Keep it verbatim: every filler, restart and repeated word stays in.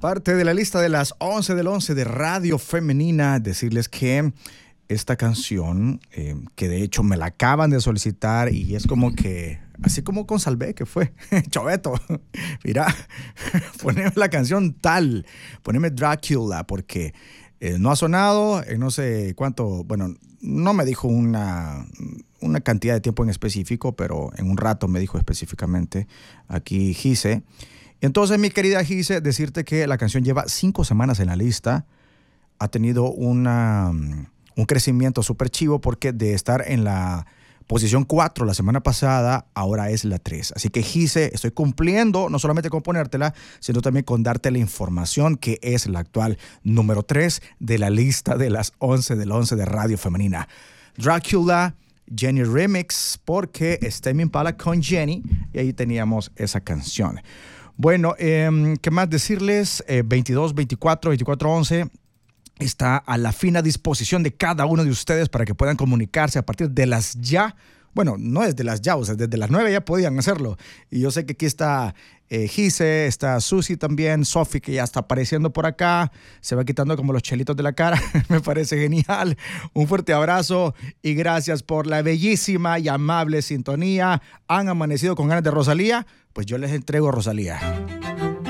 Parte de la lista de las once del once de Radio Femenina, decirles que esta canción, eh, que de hecho me la acaban de solicitar y es como que, así como con Salvé, que fue, Choveto, mira, poneme la canción tal, poneme Drácula, porque eh, no ha sonado, eh, no sé cuánto, bueno, no me dijo una, una cantidad de tiempo en específico, pero en un rato me dijo específicamente aquí Gise. Entonces, mi querida Gise, decirte que la canción lleva cinco semanas en la lista, ha tenido una, un crecimiento súper chivo porque de estar en la posición cuatro la semana pasada, ahora es la tres. Así que, Gise, estoy cumpliendo no solamente con ponértela, sino también con darte la información que es la actual número tres de la lista de las once del once de Radio Femenina. Drácula, Jenny Remix, porque es Tame Impala con Jenny, y ahí teníamos esa canción. Bueno, eh, ¿qué más decirles? Eh, veintidós, veinticuatro, veinticuatro once está a la fina disposición de cada uno de ustedes para que puedan comunicarse a partir de las ya. Bueno, no desde las ya, o sea, desde las nueve ya podían hacerlo. Y yo sé que aquí está eh, Gise, está Susi también, Sofi, que ya está apareciendo por acá, se va quitando como los chelitos de la cara. Me parece genial. Un fuerte abrazo y gracias por la bellísima y amable sintonía. ¿Han amanecido con ganas de Rosalía? Pues yo les entrego Rosalía.